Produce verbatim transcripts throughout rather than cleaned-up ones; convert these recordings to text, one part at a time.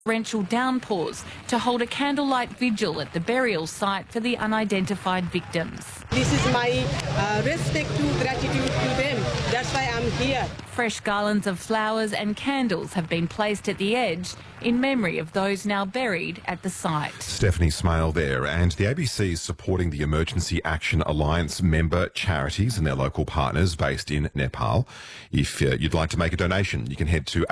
torrential downpours to hold a candlelight vigil at the burial site for the unidentified victims. This is my uh, respect to gratitude to them. That's why I'm here. Fresh garlands of flowers and candles have been placed at the edge in memory of those now buried at the site. Stephanie Smale there, and the A B C is supporting the Emergency Action Alliance member charities and their local partners based in Nepal. If uh, you'd like to make a donation, you can head to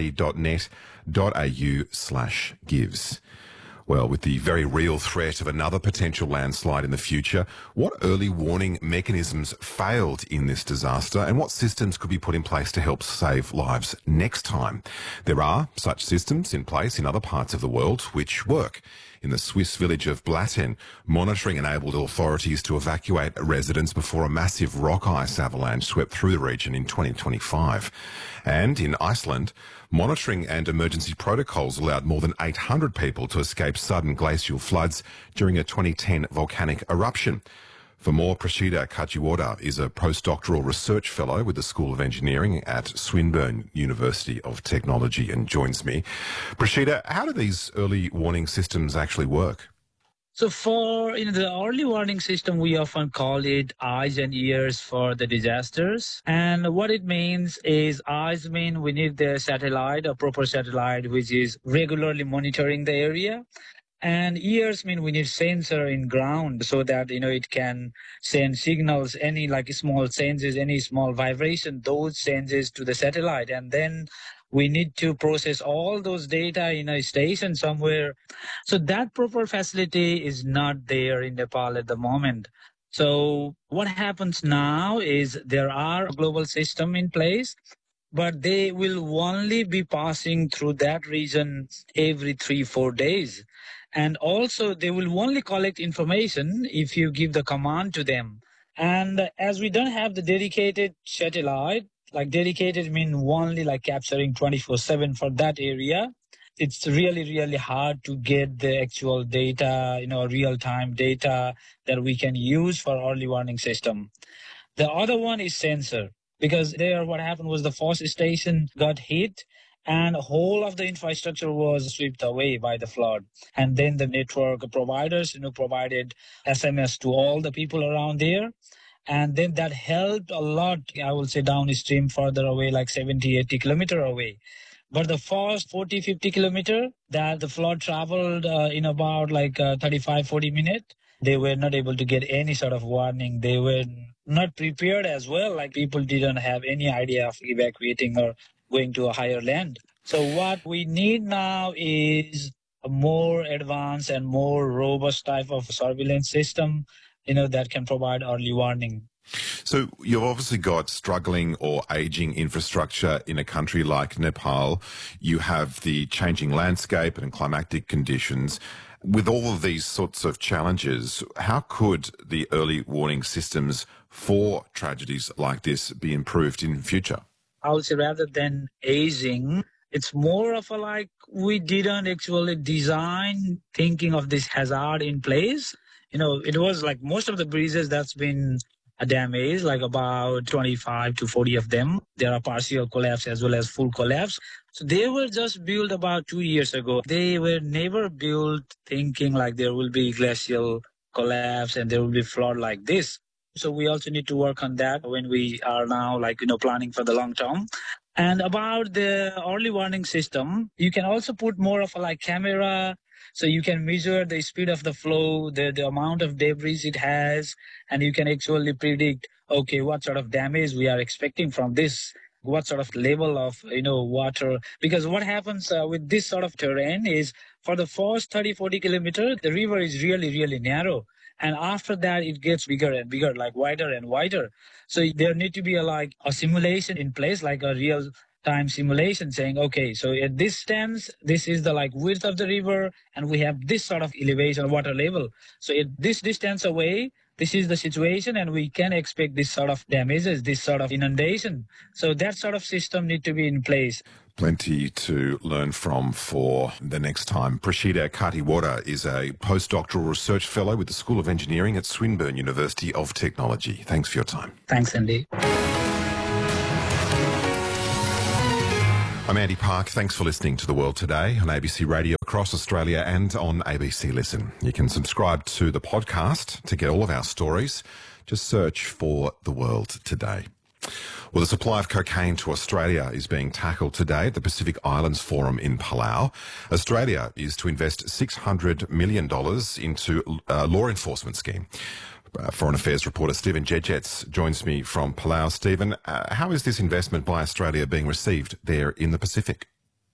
abc.net.au slash gives. Well, with the very real threat of another potential landslide in the future, what early warning mechanisms failed in this disaster and what systems could be put in place to help save lives next time? There are such systems in place in other parts of the world which work. In the Swiss village of Blatten, monitoring enabled authorities to evacuate residents before a massive rock ice avalanche swept through the region in twenty twenty-five. And in Iceland, monitoring and emergency protocols allowed more than eight hundred people to escape sudden glacial floods during a twenty ten volcanic eruption. For more, Prashida Kajiwada is a postdoctoral research fellow with the School of Engineering at Swinburne University of Technology and joins me. Prashida, how do these early warning systems actually work? So for you know, the early warning system, we often call it eyes and ears for the disasters. And what it means is eyes mean we need the satellite, a proper satellite, which is regularly monitoring the area. And ears mean we need sensor in ground so that, you know, it can send signals, any like small changes, any small vibration, those changes to the satellite. And then we need to process all those data in a station somewhere. So that proper facility is not there in Nepal at the moment. So what happens now is there are a global system in place, but they will only be passing through that region every three, four days. And also they will only collect information if you give the command to them. And as we don't have the dedicated satellite, like dedicated mean only like capturing twenty-four seven for that area, it's really, really hard to get the actual data, you know, real-time data that we can use for early warning system. The other one is sensor, because there what happened was the first station got hit and whole of the infrastructure was swept away by the flood. And then the network providers, you know, provided S M S to all the people around there. And then that helped a lot, I will say, downstream further away, like seventy, eighty kilometer away. But the first forty, fifty kilometer that the flood traveled uh, in about like uh, thirty-five, forty minutes, they were not able to get any sort of warning. They were not prepared as well. Like people didn't have any idea of evacuating or going to a higher land. So what we need now is a more advanced and more robust type of surveillance system, you know, that can provide early warning. So you've obviously got struggling or aging infrastructure in a country like Nepal. You have the changing landscape and climatic conditions. With all of these sorts of challenges, how could the early warning systems for tragedies like this be improved in future? I would say rather than aging, it's more of a like we didn't actually design thinking of this hazard in place. You know, it was like most of the bridges that's been damaged, like about twenty-five to forty of them. There are partial collapse as well as full collapse. So they were just built about two years ago. They were never built thinking like there will be glacial collapse and there will be flood like this. So we also need to work on that when we are now like, you know, planning for the long term. And about the early warning system, you can also put more of a like camera, so you can measure the speed of the flow, the, the amount of debris it has, and you can actually predict, okay, what sort of damage we are expecting from this, what sort of level of, you know, water. Because what happens uh, with this sort of terrain is for the first thirty, forty kilometers, the river is really, really narrow. And after that, it gets bigger and bigger, like wider and wider. So there need to be a, like a simulation in place, like a real time simulation saying, okay, so at this stance, this is the like width of the river, and we have this sort of elevation, water level. So at this distance away, this is the situation, and we can expect this sort of damages, this sort of inundation. So that sort of system need to be in place. Plenty to learn from for the next time. Prashida Kajiwada is a postdoctoral research fellow with the School of Engineering at Swinburne University of Technology. Thanks for your time. Thanks, Andy. I'm Andy Park. Thanks for listening to The World Today on A B C Radio across Australia and on A B C Listen. You can subscribe to the podcast to get all of our stories. Just search for The World Today. Well, the supply of cocaine to Australia is being tackled today at the Pacific Islands Forum in Palau. Australia is to invest six hundred million dollars into a law enforcement scheme. Uh, Foreign Affairs reporter Stephen Jedjets joins me from Palau. Stephen, uh, how is this investment by Australia being received there in the Pacific?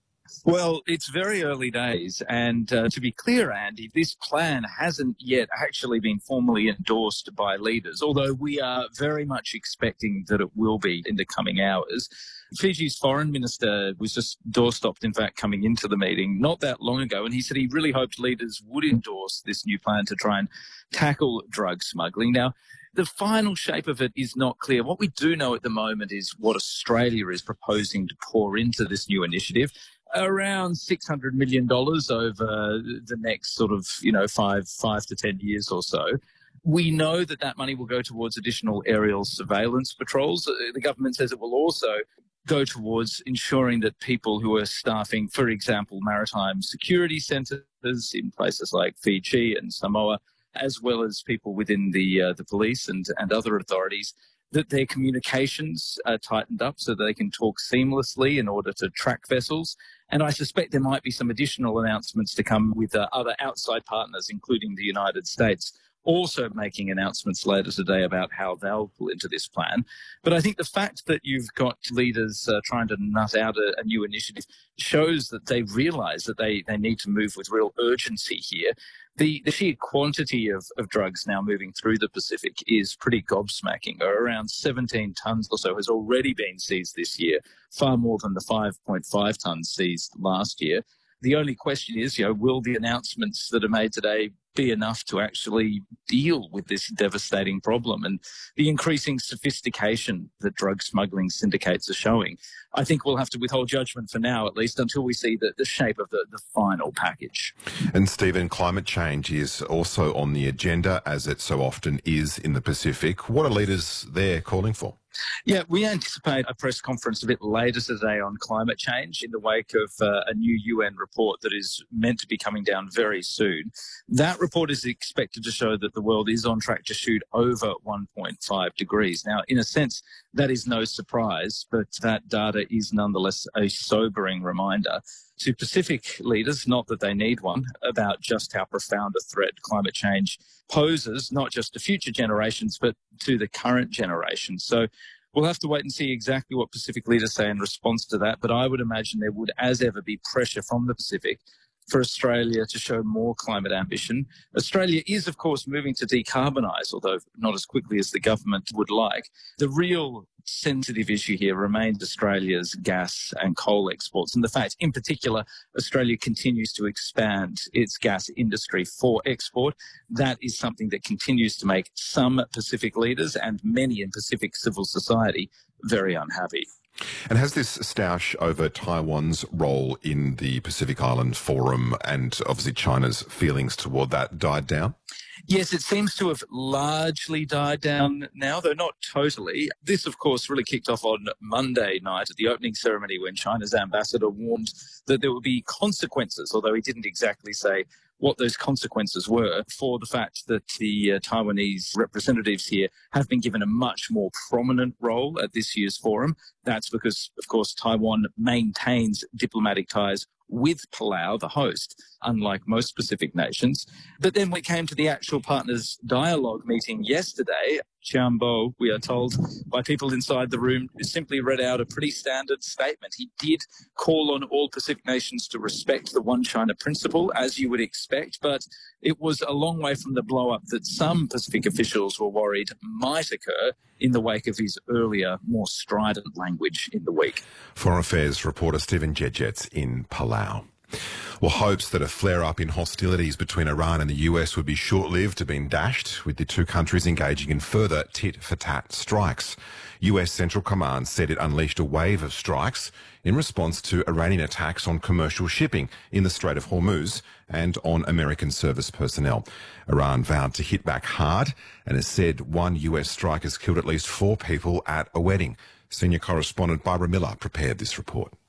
Well, it's very early days, and uh, to be clear, Andy, this plan hasn't yet actually been formally endorsed by leaders, although we are very much expecting that it will be in the coming hours. Fiji's foreign minister was just doorstopped, in fact, coming into the meeting not that long ago, and he said he really hoped leaders would endorse this new plan to try and tackle drug smuggling. Now, the final shape of it is not clear. What we do know at the moment is what Australia is proposing to pour into this new initiative. Around six hundred million dollars over the next sort of, you know, five, five to ten years or so. We know that that money will go towards additional aerial surveillance patrols. The government says it will also go towards ensuring that people who are staffing, for example, maritime security centres in places like Fiji and Samoa, as well as people within the uh, the police and, and other authorities, that their communications are tightened up so that they can talk seamlessly in order to track vessels. And I suspect there might be some additional announcements to come with uh, other outside partners, including the United States, also making announcements later today about how they'll pull into this plan. But I think the fact that you've got leaders uh, trying to nut out a, a new initiative shows that they realise that they, they need to move with real urgency here. The, the sheer quantity of, of drugs now moving through the Pacific is pretty gobsmacking. Around seventeen tonnes or so has already been seized this year, far more than the five point five tonnes seized last year. The only question is, you know, will the announcements that are made today be enough to actually deal with this devastating problem and the increasing sophistication that drug smuggling syndicates are showing? I think we'll have to withhold judgment for now, at least, until we see the, the shape of the, the final package. And Stephen, climate change is also on the agenda, as it so often is in the Pacific. What are leaders there calling for? Yeah, we anticipate a press conference a bit later today on climate change in the wake of uh, a new U N report that is meant to be coming down very soon. That report is expected to show that the world is on track to shoot over one point five degrees. Now, in a sense, that is no surprise, but that data is nonetheless a sobering reminder to Pacific leaders, not that they need one, about just how profound a threat climate change poses, not just to future generations, but to the current generation. So we'll have to wait and see exactly what Pacific leaders say in response to that. But I would imagine there would, as ever, be pressure from the Pacific for Australia to show more climate ambition. Australia is, of course, moving to decarbonise, although not as quickly as the government would like. The real sensitive issue here remains Australia's gas and coal exports, and the fact, in particular, Australia continues to expand its gas industry for export. That is something that continues to make some Pacific leaders and many in Pacific civil society very unhappy. And has this stoush over Taiwan's role in the Pacific Island Forum and obviously China's feelings toward that died down? Yes, it seems to have largely died down now, though not totally. This, of course, really kicked off on Monday night at the opening ceremony when China's ambassador warned that there would be consequences, although he didn't exactly say what those consequences were, for the fact that the uh, Taiwanese representatives here have been given a much more prominent role at this year's forum. That's because, of course, Taiwan maintains diplomatic ties with Palau, the host, unlike most Pacific nations. But then we came to the actual partners' dialogue meeting yesterday. Chiambo, we are told by people inside the room, simply read out a pretty standard statement. He did call on all Pacific nations to respect the One China principle, as you would expect, but it was a long way from the blow-up that some Pacific officials were worried might occur in the wake of his earlier, more strident language in the week. Foreign Affairs reporter Stephen Jedjets in Palau. Well, hopes that a flare-up in hostilities between Iran and the U S would be short-lived have been dashed, with the two countries engaging in further tit-for-tat strikes. U S Central Command said it unleashed a wave of strikes in response to Iranian attacks on commercial shipping in the Strait of Hormuz and on American service personnel. Iran vowed to hit back hard and has said one U S strike has killed at least four people at a wedding. Senior correspondent Barbara Miller prepared this report.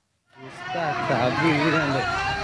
está, está, a vida grande.